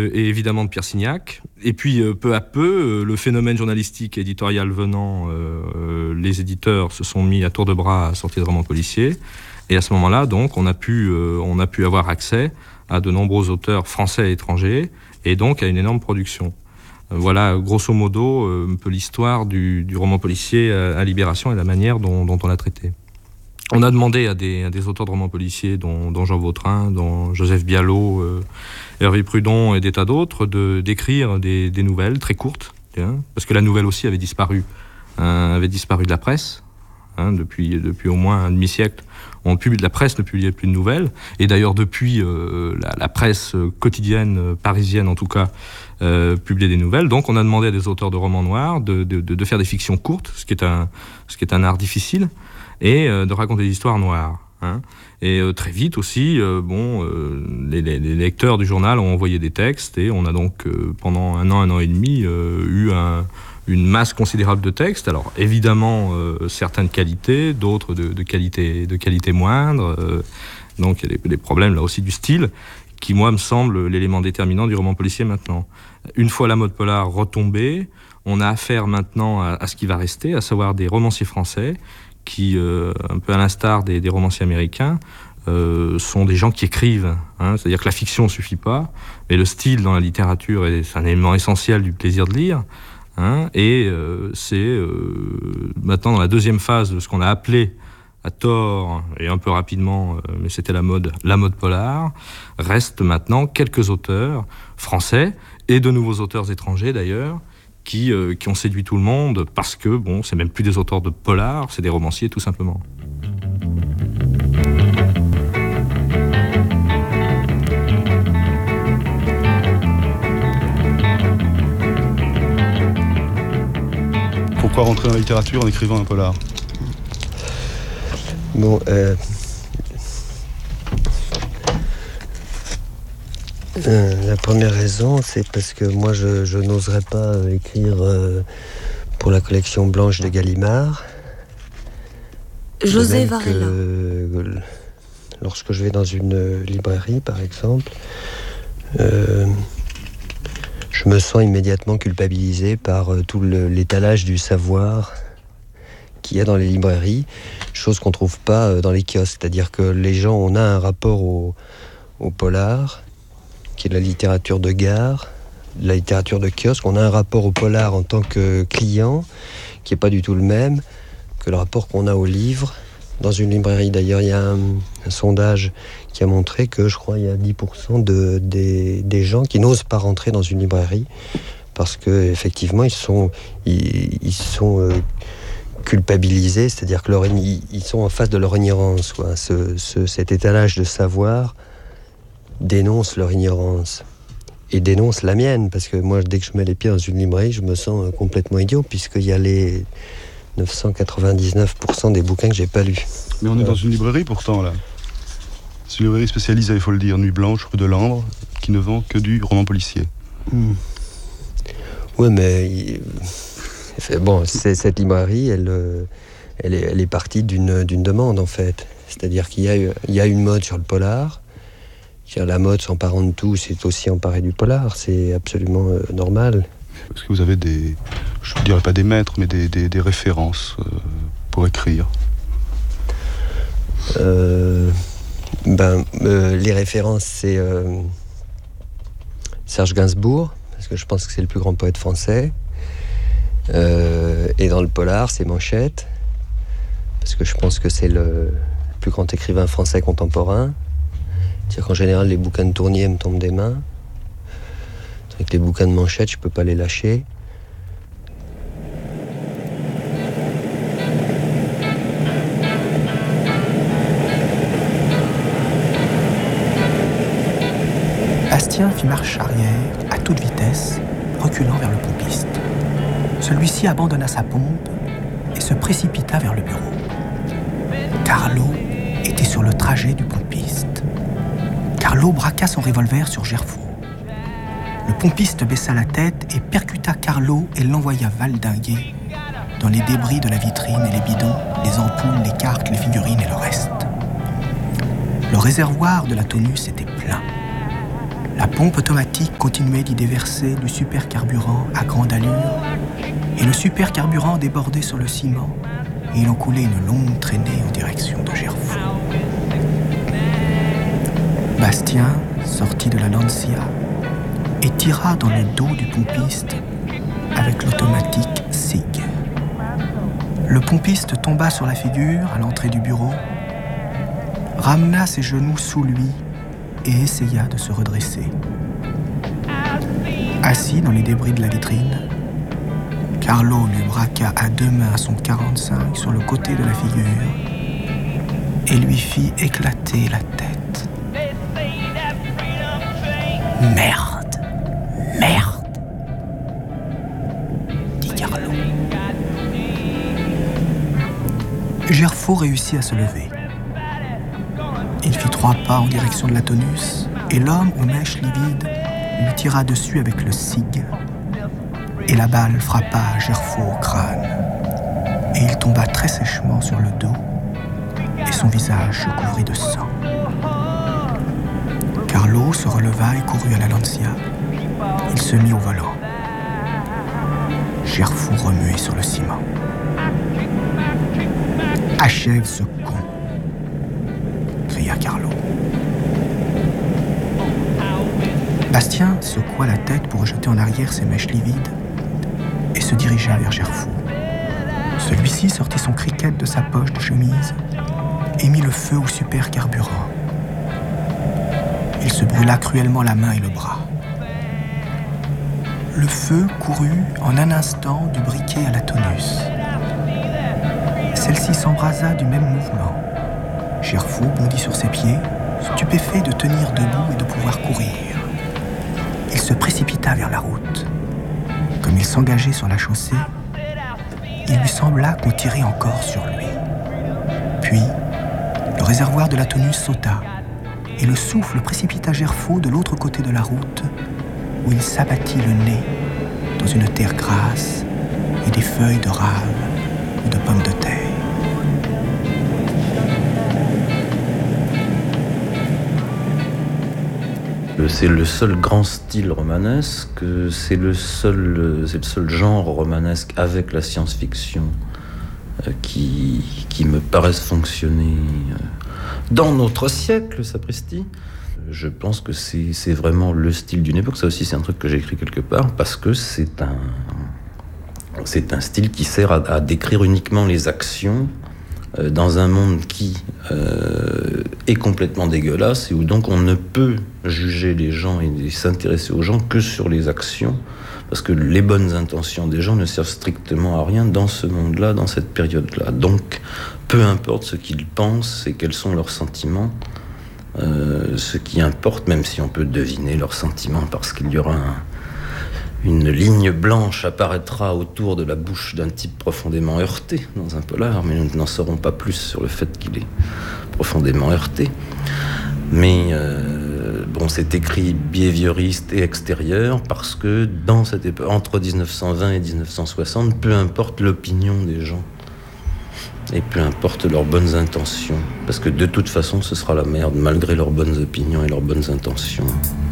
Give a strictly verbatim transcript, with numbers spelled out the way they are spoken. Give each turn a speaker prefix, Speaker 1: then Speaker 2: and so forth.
Speaker 1: et évidemment de Pierre Signac. Et puis, euh, peu à peu, euh, le phénomène journalistique et éditorial venant, euh, les éditeurs se sont mis à tour de bras à sortir de romans policiers. Et à ce moment-là, donc, on a pu, euh, on a pu avoir accès à de nombreux auteurs français et étrangers, et donc à une énorme production. Euh, voilà, grosso modo, euh, un peu l'histoire du, du roman policier à, à Libération et la manière dont, dont on l'a traité. On a demandé à des, à des auteurs de romans policiers, dont, dont Jean Vautrin, dont Joseph Bialot, euh, Hervé Prudon et des tas d'autres, de, d'écrire des, des nouvelles très courtes, hein, parce que la nouvelle aussi avait disparu, hein, avait disparu de la presse, hein, depuis, depuis au moins un demi-siècle. On publie, la presse ne publiait plus de nouvelles, et d'ailleurs depuis, euh, la, la presse quotidienne, euh, parisienne en tout cas, euh, publiait des nouvelles. Donc on a demandé à des auteurs de romans noirs de, de, de, de faire des fictions courtes, ce qui est un, ce qui est un art difficile, et euh, de raconter des histoires noires. Hein. Et euh, très vite aussi, euh, bon, euh, les, les, les lecteurs du journal ont envoyé des textes, et on a donc euh, pendant un an, un an et demi, euh, eu un, une masse considérable de textes. Alors évidemment, euh, certaines qualités, d'autres de, de qualité, de qualité moindre. Euh, donc il y a des, des problèmes là aussi du style, qui moi me semble l'élément déterminant du roman policier maintenant. Une fois la mode polar retombée, on a affaire maintenant à, à ce qui va rester, à savoir des romanciers français qui, euh, un peu à l'instar des, des romanciers américains, euh, sont des gens qui écrivent. Hein, c'est-à-dire que la fiction ne suffit pas, mais le style dans la littérature est, c'est un élément essentiel du plaisir de lire. Hein, et euh, c'est euh, maintenant dans la deuxième phase de ce qu'on a appelé à tort, et un peu rapidement, euh, mais c'était la mode, la mode polar, restent maintenant quelques auteurs français, et de nouveaux auteurs étrangers d'ailleurs, Qui, euh, qui ont séduit tout le monde, parce que, bon, c'est même plus des auteurs de polar, c'est des romanciers tout simplement.
Speaker 2: Pourquoi rentrer dans la littérature en écrivant un polar ?
Speaker 3: Bon, euh... Euh, la première raison, c'est parce que moi, je, je n'oserais pas euh, écrire euh, pour la collection blanche de Gallimard.
Speaker 4: José Varela.
Speaker 3: Que, lorsque je vais dans une librairie, par exemple, euh, je me sens immédiatement culpabilisé par euh, tout le, l'étalage du savoir qu'il y a dans les librairies, chose qu'on ne trouve pas euh, dans les kiosques. C'est-à-dire que les gens, on a un rapport au, au polar, qui est de la littérature de gare, de la littérature de kiosque. On a un rapport au polar en tant que client qui n'est pas du tout le même que le rapport qu'on a au livre dans une librairie. D'ailleurs, il y a un, un sondage qui a montré que, je crois, il y a dix pour cent de, des, des gens qui n'osent pas rentrer dans une librairie parce qu'effectivement, ils sont, ils, ils sont euh, culpabilisés, c'est-à-dire que leur, ils, ils sont en face de leur ignorance, quoi. Ce, ce, cet étalage de savoir dénoncent leur ignorance et dénoncent la mienne, parce que moi, dès que je mets les pieds dans une librairie, je me sens complètement idiot, puisqu'il y a les neuf cent quatre-vingt-dix-neuf pour cent des bouquins que j'ai pas lus.
Speaker 2: Mais on est dans une librairie pourtant là. C'est une librairie spécialisée, il faut le dire, Nuit Blanche, rue de Landres, qui ne vend que du roman policier.
Speaker 3: Mmh. Ouais, mais il... bon, c'est, cette librairie, elle, elle, est, elle est partie d'une, d'une demande en fait. C'est-à-dire qu'il y a, il y a une mode sur le polar. La mode s'emparant de tout, c'est aussi emparé du polar, c'est absolument euh, normal.
Speaker 2: Est-ce que vous avez des, je ne dirais pas des maîtres, mais des, des, des références euh, pour écrire ?
Speaker 3: euh, ben, euh, Les références, c'est euh, Serge Gainsbourg, parce que je pense que c'est le plus grand poète français. Euh, et dans le polar, c'est Manchette, parce que je pense que c'est le plus grand écrivain français contemporain. C'est-à-dire qu'en général, les bouquins de Tournier me tombent des mains. Avec les bouquins de Manchette, je ne peux pas les lâcher.
Speaker 5: Bastien fit marche arrière, à toute vitesse, reculant vers le pompiste. Celui-ci abandonna sa pompe et se précipita vers le bureau. Carlo était sur le trajet du pompiste. Carlo braqua son revolver sur Gerfaux. Le pompiste baissa la tête et percuta Carlo et l'envoya valdinguer dans les débris de la vitrine et les bidons, les ampoules, les cartes, les figurines et le reste. Le réservoir de la Tonus était plein. La pompe automatique continuait d'y déverser du supercarburant à grande allure, et le supercarburant débordait sur le ciment, et il en coulait une longue traînée en direction de Gerfaux. Bastien sortit de la Lancia et tira dans le dos du pompiste avec l'automatique SIG. Le pompiste tomba sur la figure à l'entrée du bureau, ramena ses genoux sous lui et essaya de se redresser. Assis dans les débris de la vitrine, Carlo lui braqua à deux mains son quarante-cinq sur le côté de la figure et lui fit éclater la tête. Merde, merde, dit Carlo. Gerfaux réussit à se lever. Il fit trois pas en direction de l'Atonus et l'homme aux mèches livides lui tira dessus avec le SIG. Et la balle frappa Gerfaux au crâne. Et il tomba très sèchement sur le dos et son visage se couvrit de sang. Carlo se releva et courut à la Lancia. Il se mit au volant. Gerfaux remuait sur le ciment. « Achève ce con !» cria Carlo. Bastien secoua la tête pour rejeter en arrière ses mèches livides et se dirigea vers Gerfaux. Celui-ci sortit son cricket de sa poche de chemise et mit le feu au supercarburant. Il se brûla cruellement la main et le bras. Le feu courut en un instant du briquet à la tonus. Celle-ci s'embrasa du même mouvement. Gerfaux bondit sur ses pieds, stupéfait de tenir debout et de pouvoir courir. Il se précipita vers la route. Comme il s'engageait sur la chaussée, il lui sembla qu'on tirait encore sur lui. Puis, le réservoir de la tonus sauta, et le souffle précipita Gerfaux de l'autre côté de la route, où il s'abattit le nez dans une terre grasse et des feuilles de rave ou de pommes de terre.
Speaker 4: C'est le seul grand style romanesque, c'est le seul, c'est le seul genre romanesque avec la science-fiction qui, qui me paraisse fonctionner dans notre siècle, sapristi. Je pense que c'est, c'est vraiment le style d'une époque. Ça aussi, c'est un truc que j'ai écrit quelque part, parce que c'est un, c'est un style qui sert à, à décrire uniquement les actions euh, dans un monde qui euh, est complètement dégueulasse et où donc on ne peut juger les gens et s'intéresser aux gens que sur les actions, parce que les bonnes intentions des gens ne servent strictement à rien dans ce monde-là, dans cette période-là. Donc, peu importe ce qu'ils pensent et quels sont leurs sentiments, euh, ce qui importe, même si on peut deviner leurs sentiments, parce qu'il y aura un, une ligne blanche apparaîtra autour de la bouche d'un type profondément heurté dans un polar, mais nous n'en saurons pas plus sur le fait qu'il est profondément heurté. Mais euh, bon, c'est écrit behavioriste et extérieur parce que dans cette époque, entre dix-neuf cent vingt et dix-neuf cent soixante, peu importe l'opinion des gens et peu importe leurs bonnes intentions, parce que de toute façon, ce sera la merde malgré leurs bonnes opinions et leurs bonnes intentions.